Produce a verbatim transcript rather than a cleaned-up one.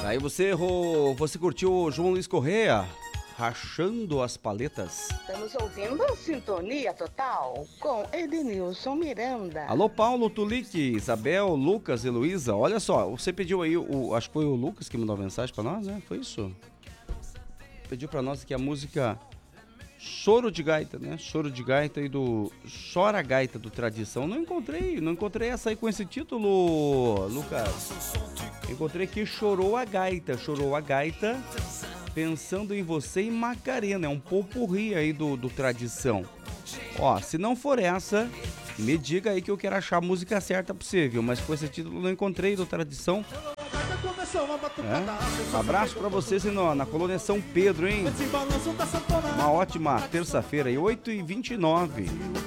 Aí você errou, você curtiu o João Luiz Correia, Rachando as Paletas. Estamos ouvindo Sintonia Total com Edenilson Miranda. Alô, Paulo, Tulique, Isabel, Lucas, Heloísa. Olha só, você pediu aí, o, acho que foi o Lucas que mandou uma mensagem pra nós, né? Foi isso? Pediu pra nós aqui a música Choro de Gaita, né? Choro de Gaita e do Chora Gaita do Tradição. Não encontrei, não encontrei essa aí com esse título, Lucas. Encontrei aqui Chorou a Gaita, Chorou a Gaita, Pensando em Você e Macarena. É um popurrí aí do, do Tradição. Ó, se não for essa, me diga aí que eu quero achar a música certa pra você, viu? Mas com esse título não encontrei do Tradição. É? Abraço pra vocês na, na colônia São Pedro, hein? Uma ótima terça-feira aí, oito e vinte e nove.